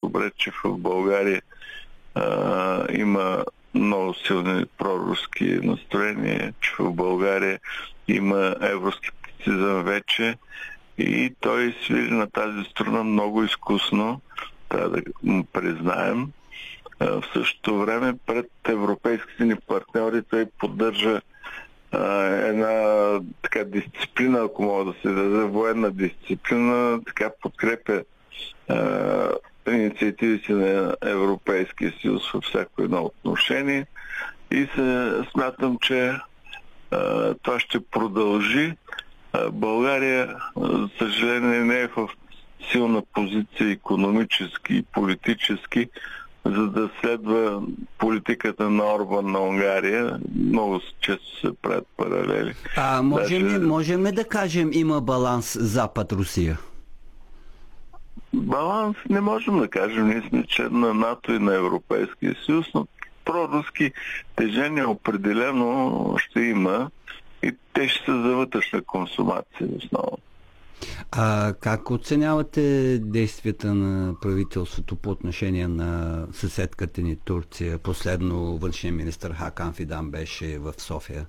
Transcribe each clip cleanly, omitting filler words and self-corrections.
добре, че в България има много силни проруски настроения, че в България има евроскептицизъм вече и той свири на тази струна много изкусно, трябва да му признаем. В същото време пред европейските ни партньори той поддържа една така дисциплина, ако мога да се даде, военна дисциплина, така подкрепя инициативите на Европейския съюз във всяко едно отношение и смятам, че това ще продължи. България, за съжаление, не е в силна позиция икономически и политически, за да следва политиката на Орбан на Унгария. Много често се правят паралели. Можем ли да кажем има баланс Запад-Русия? Баланс не можем да кажем. Ние сме член на НАТО и на Европейския съюз, но проруски тежения определено ще има и те ще са за вътрешна консумация основно. Как оценявате действията на правителството по отношение на съседката ни Турция? Последно външният министър Хакан Фидан беше в София.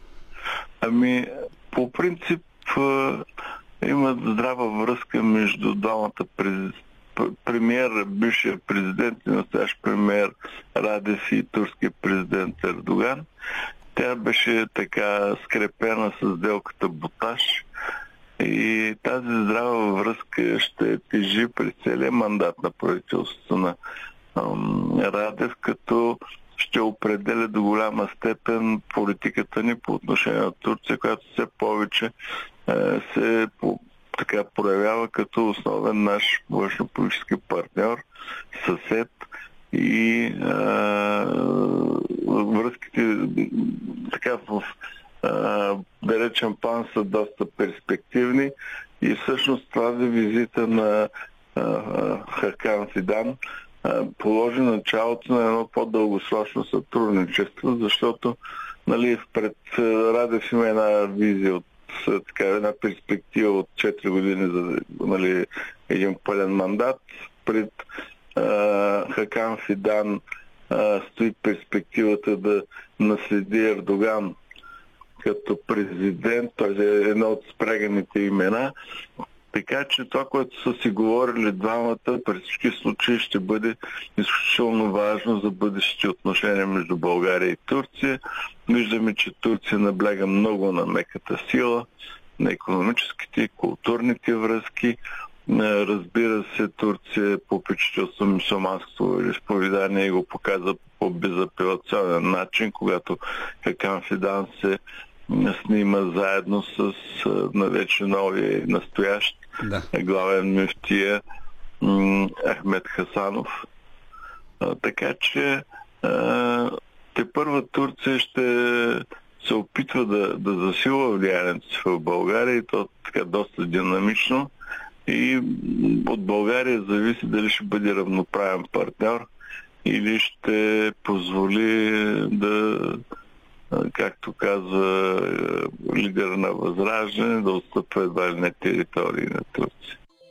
По принцип има здрава връзка между двамата премиер, бившия президент и настоящ премиер Радев и турския президент Ердоган. Тя беше така скрепена с сделката Боташ и тази здрава връзка ще тежи през целия мандат на правителството на Радев, като ще определя до голяма степен политиката ни по отношение на Турция, която все повече се проявява като основен наш външнополитически партньор, съсед и връзките така да речем план са доста перспективни и всъщност тази визита на Хакан Фидан положи началото на едно по-дългосрочно сътрудничество, защото пред Радев има една визия от една перспектива от 4 години за един пълен мандат. Пред Хакан Фидан стои перспективата да наследи Ердоган като президент, т.е. едно от спреганите имена. Така че това, което са си говорили двамата, през всички случаи ще бъде изключително важно за бъдещите отношения между България и Турция. Виждаме, че Турция набляга много на меката сила, на икономическите и културните връзки. Разбира се, Турция по попечителство мюсюлманското изповедание го показа по безапелационен начин, когато Хакан Фидан се снима заедно с вече новия и настоящ главен мюфтия Ахмед Хасанов. Така че тепърва Турция ще се опитва да засилва влиянието си в България и то така доста динамично и от България зависи дали ще бъде равноправен партньор или ще позволи да, както казва лидера на Възраждане, да отстъпва едва ли не територии на Турция.